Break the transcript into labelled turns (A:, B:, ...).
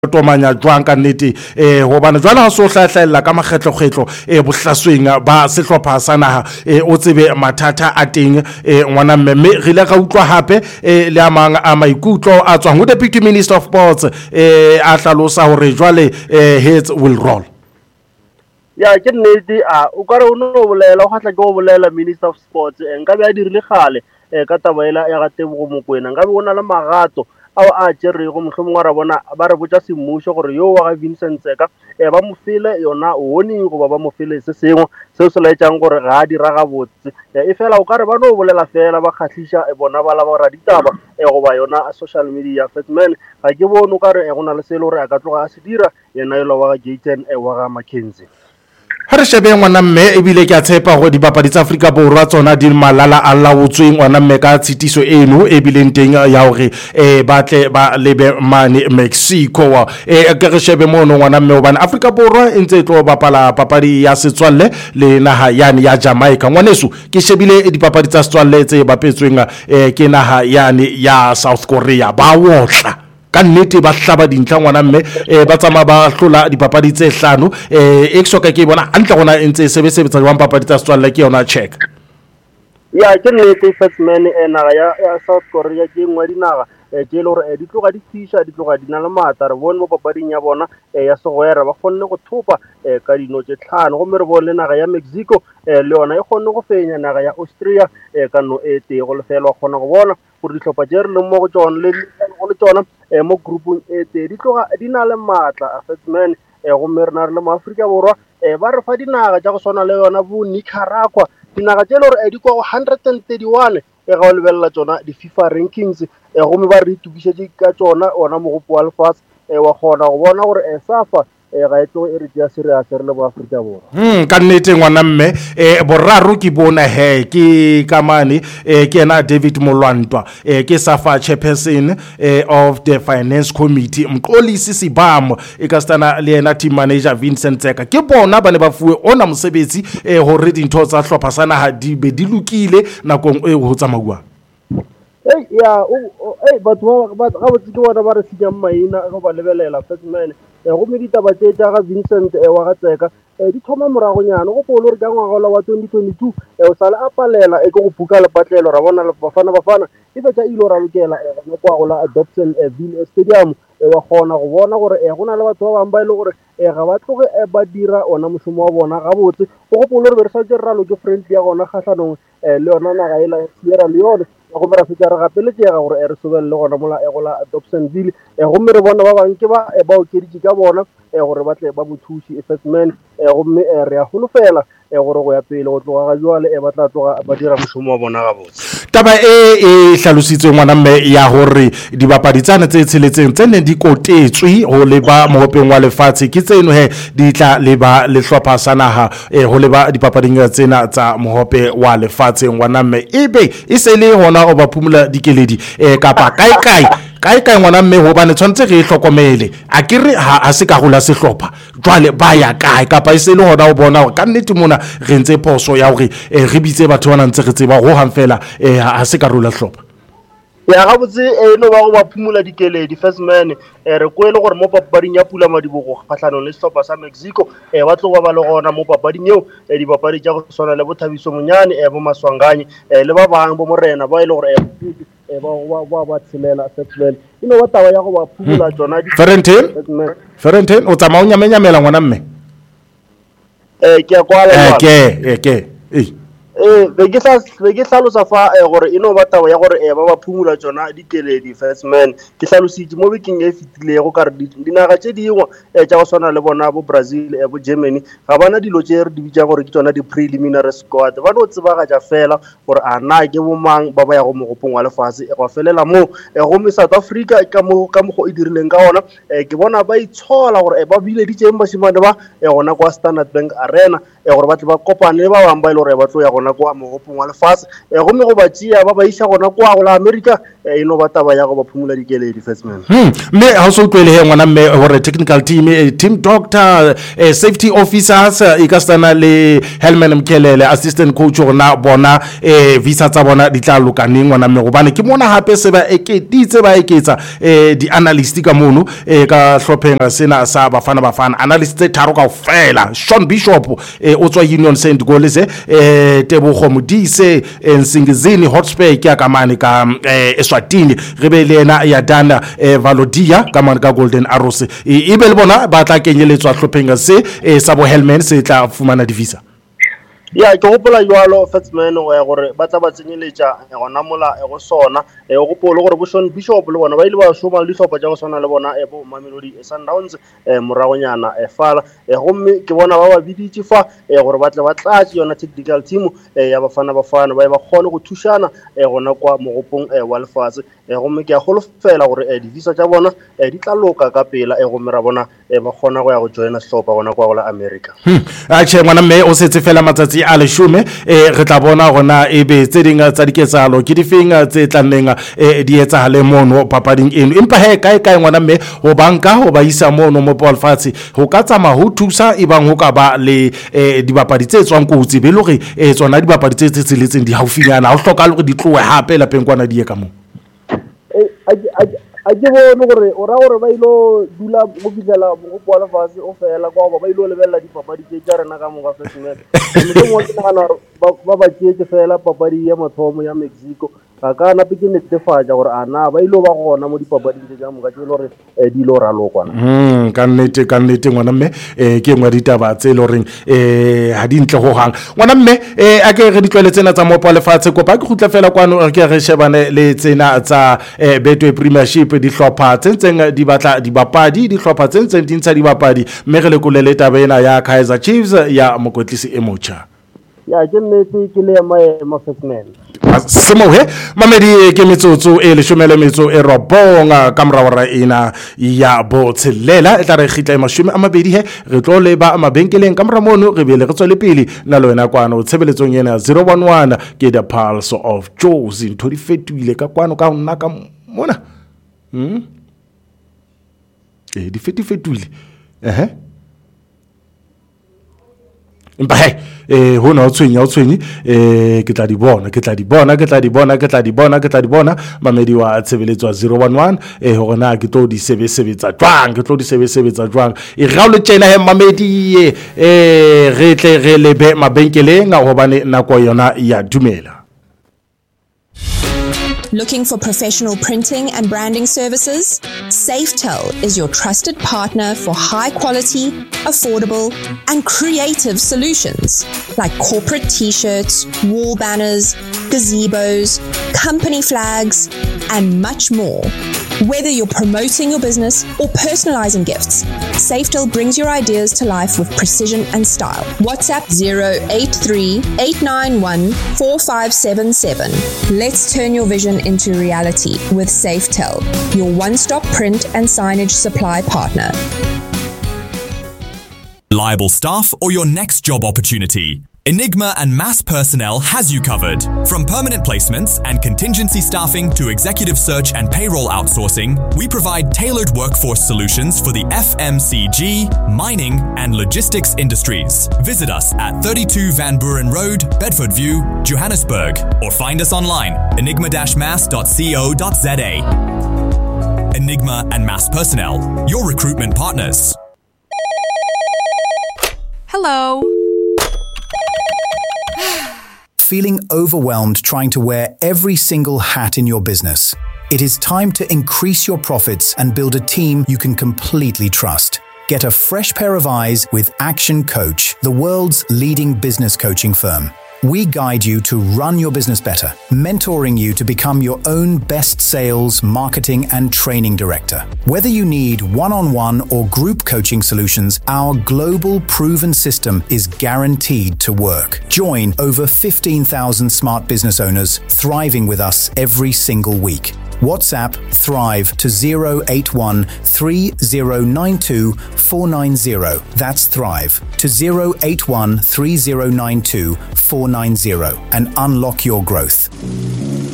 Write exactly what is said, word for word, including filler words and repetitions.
A: tomanya jwang ka nnete eh hobane jwale ha so hlahlella ka makgetlo-kgetlo eh bohlasweng ba sehlopha sa naha eh o tsebe mathata a teng eh ngwana mme re ile ka utlwa hape eh le amang a maikutlo a tswang ho Deputy Minister of Sports eh a hlalosa hore jwale eh heads will roll.
B: Ya ke nnete a o ka re o no bolela o hatla ke o bolela Minister of Sports nka be a dirile gale eh ka tabaela ya Gatebogo Mokoena nka be ona le magato ao a tšere go mohlomong wa ra bona ba re botsa semmušo gore yo wa ga Vincent Tseka e ba mo file yona o woni go ba ba mo file se sengwe se se laetsang gore ga a dira ga botse e fela o ka re ba no bolela fela ba khatlisha e bona ba la ba ra ditaba e go ba yona social media fatman ga ke bone o ka re go na le selo re a ka tloga a se dira yena yo wa ga Gaten e wa ga Mackenzie.
A: Ha re shebe ngwana mme ebile ke a tshepa go dipapadi tsa Afrika Borwa tsona di malala a laotsweng ngwana mme ka tshitiso eno ebile nteng ya hore eh batle ba lebe mane Mexico eh ke re shebe mono ngwana mme hobane Afrika Borwa e ntse e tlo bapala papadi ya setswalle le naha yani ya Jamaica ngwaneso ke shebile dipapadi tsa setswalle tse bapetsweng eh ke naha yani ya South Korea ba wotla ka nnete ba hlaba dintlha ngwana mme eh ba tsama ba hlola dipapadi tse hlano eh e soka ke bona hantle gona e ntse sebe sebetsa jwang papadi tsa setswalle ke yona check
B: ya ke nnete fatman ena ya South Korea ke ngwa dinaga e ke le gore di tloga di fisha di tloga di na le mata re bone mo papading ya bona ya segwera ba kgonne go thopa ka dino tse tlhano go mere bone naga ya Mexico le yona e kgonne go fenya naga ya Austria ka no e te go lefelo kgona go bona gore ditlhopha tse re le mo go tsona le go le tsona mo groupung e te di tloga di na le matla fatman go mere na re le mo Afrika Borwa ba re fa dinaga tsa go sona le yona bo Nicaragua dinaga tse le gore di kwa go one hundred thirty-one e ga o lebella tsona di FIFA rankings e go me ba re itukišetse ka tsona ona mogopo wa lefatshe e wa kgona go bona gore e safa e ga etlo e re tšea serious re le bo Afrika Borwa
A: hm ka nnete ngwana mme eh boraro ke bona he ke kamane eh ke ena David Molwantwa eh ke safa chairperson eh of the finance committee mqolisi sibamo e ka stana le ena team manager Vincent Tseka ke bona ba ne ba fuwe ona mosebetsi eh hore dintho tsa hlopha sana ha di be di lokile nakong e ho tsamauwa
B: eh ya eh batho ba ga botse ke bona ba re sinya maina go ba lebelela fatman e go me ditaba tse tsa ga Vincent e wa ga Tseka e di thoma morago nyana go polo re ka ngwaga wa twenty twenty-two e o sala a palela e go buka le patlelo ra bona le bafana bafana e fetsa ilo ra lokela e go kwa go la Adoption Ville Stadium e wa gona go bona gore e gona le batho ba bang ba ile gore e ga ba tloge e ba dira ona mošomo wa bona ga botse go polo re be re sa tšerra lo ke friendly ya gona kgatlhanong le yona naga e la Sierra Leone go mera fetsa re gapeletšega gore e re sobelle gona mola e go la Adoption Ville e go me re bona ba bang ke ba e ba okeditše ka bona e gore ba tle ba mothuši fatman e go mme re a holofela e gore go ya pele go tloga ga jwale e ba tla tloga ba dira mošomo wa bona ga botse
A: taba e e hlalositswe ngwana mme ya hore dibapadi tsana tse tsheletseng tse ne di kotetswe ho leba mohopeng wa lefatshe ke tseno he di tla leba le hlopha sa naha e ho leba dipapading tsena tsa mohope wa lefatshe ngwana mme ebe e se le hona o ba phumula dikeledi e kapa kae kae kae kae ngwana mme hobane tshwantse re hlokomele a ke re ha se ka gola sehlopha jwale ba ya kae kapa e se le hona o bona ka nnete mona re ntse poso ya hore re bitse batho bana ntse re tseba go hang fela ha se ka rola hlopha
B: ya ga botse e no ba go ba phumula dikeledi fatman e re kwele gore mo papading ya Pula Madibogo kgatlhanong le sehlopha sa Mexico e ba tlo ba le gona mo papading eo e dipapadi tša go swana le Bothabiso Monyane e bo Maswanganye e le ba bang bo Morena ba ile gore e ba ba ba tshelela fatman ino ba taba ya go ba phumula tsona di
A: Ferentine Ferentine o tsamao nyamenyamela ngwana mme
B: eh ke a kwala
A: eh ke ke eh
B: eh be ke sa be ke hlalosa fa gore ino ba taba ya gore e ba ba phumula tsona dikeledi fatman ke hlalositse mo bekeng e fitilego ka re dinaga tše dingwe e tša go swana le bona bo Brazil e bo Germany ga bana dilo tše re di bitša gore ke tsona di preliminary squad ba no tsebagatša fela gore a na ke bo mang ba ba ya go mogopong wa lefatshe e go felela mo e go me South Africa ka mo ka mo go e dirileng ka ona ke bona ba itshola gore e ba bile di tšeng bašimane ba e gona kwa Standard Bank Arena e gore ba tle ba kopane le ba bang ba ile gore ba tlo ya gona kwa mogopong wa lefatshe e go me go ba tšea ba ba isa gona kwa go la America e no ba taba ya go ba phumula dikeledi first man
A: hmm me ha o so tlwele he ngwana mme gore technical team team doctor safety officers e ka stana le Helman Mkelele assistant coach rona bona eh visa tsa bona di tla lokaneng ngwana mme go bane ke mona hape se ba eketitse ba eketsa eh di analyst ka mono eh ka hlopheng sena sa bafana bafana analyst tse tharo ka ofela Sean Bishop eh o tswa Union Saint Golese eh Tebogo Modise Nsingizini Hotspur ke ka mane ka eh Eswatini re be le ena ya dana eh Valodia ka mane ka Golden Arrows e be le bona ba tla kenyeletswa hlopheng se eh sa bo Helman se tla fumana di visa
B: ya ke gopola jwalo Fatsman go ya gore ba tla ba tsenyeletša gona mola go sona e go gopola gore bo Sean Bishop le bona ba ile ba shoma le hlopha ja go sona le bona e bo Mamelodi Sundowns e moragonyana e fala e gomme ke bona ba ba biditse fa e gore ba tla ba tlatse yona technical team e ya bafana bafana ba ba khone go thushana e gona kwa mogopong e wa lefatshe e gomme ke a golofela gore e di visa tša bona e di tla loka ka pela e gomme ra bona e ba khona go ya go joina hlopha gona kwa go la America
A: a che ngwana mme o setse fela matsatsi a le shume e re tla bona gona e be tse dinga tsa diketsalo ke difenga tse tlanenga e di etsa le mono papading eno empa he kae kae ngwana mme ho banka ho ba isa mono mo Paulfatsi ho ka tsama ho thusa e bang ho ka ba le dibapadi tse tswang kotsi be le re e tsona dibapadi tse tse tseletseng di haufinyana ho hloka le gore di tlowe hape la peng kwana di ye ka mo
B: a ke bone gore o ra gore ba ilo dula go fitlela go kwa lefatshe o fela kwa ba ilo lebella dipapadi tse tša rena ka moga festival mme mo ke nagana ba ba tšetse fela papadi ya mathomo ya Mexico ga ka nape ke netefatša gore ana ba ilo ba gona mo dipapading tse tša moga tše le gore di ilo ralokwana
A: mm ka nnete ka nnete ngwana mme eh ke ngwa ditaba tse le reng eh ha di ntle go hang ngwana mme eh a ke re ditlwele tsena tsa mo pa lefatshe kopa ke gutla fela kwano ke re shebane le tsena tsa Betway Premiership di hlopha tsentseng di batla di bapadi di hlopha tsentseng di ntsha di bapadi mme re le kulele taba ena ya Kaizer Chiefs ya mokotlisi e mocha
B: ya ke nnete ke le ya ma Fatsman
A: semo he mamedi ke metsotso e le shumele metso e robonga ka mora ra ina ya botshelela e tla re khitla mashome a mabedi he re tlo le ba mabenkeleng ka mora mono re bele re tswele pele na le wena kwano tshebeletsong yena zero one one ke the pulse of Joes in thirty fetile ka kwano ka nna ka mona hm e di feti fetile eh empa he eh hona o tshwenya o tshwenyi eh ke tla di bona ke tla di bona ke tla di bona ke tla di bona ke tla di bona mamedi wa tshebeletswa zero one one eh hona ke tlo di sebe sebetsa jwang ke tlo di sebe sebetsa jwang e ra o le tjena he mamedi eh re tle re lebe mabenkeleng a hobane nako yona ya dumela.
C: Looking for professional printing and branding services? Safetel is your trusted partner for high quality, affordable, and creative solutions like corporate t-shirts, wall banners, gazebos, company flags, and much more. Whether you're promoting your business or personalizing gifts, Safetel brings your ideas to life with precision and style. WhatsApp zero eight three, eight nine one, four five seven seven. Let's turn your vision into reality with Safetel, your one-stop print and signage supply partner.
D: Reliable staff or your next job opportunity? Enigma and Mass Personnel has you covered. From permanent placements and contingency staffing to executive search and payroll outsourcing, we provide tailored workforce solutions for the F M C G, mining and logistics industries. Visit us at thirty-two Van Buren Road, Bedford View, Johannesburg, or find us online, enigma dash mass dot co dot za. Enigma and Mass Personnel, your recruitment partners.
E: Hello.
F: Feeling overwhelmed trying to wear every single hat in your business? It is time to increase your profits and build a team you can completely trust. Get a fresh pair of eyes with Action Coach, the world's leading business coaching firm. We guide you to run your business better, mentoring you to become your own best sales, marketing, and training director. Whether you need one-on-one or group coaching solutions, our global proven system is guaranteed to work. Join over fifteen thousand smart business owners thriving with us every single week. WhatsApp Thrive to zero eight one three zero nine two four nine zero. That's Thrive to zero eight one three zero nine two four nine zero and unlock your growth.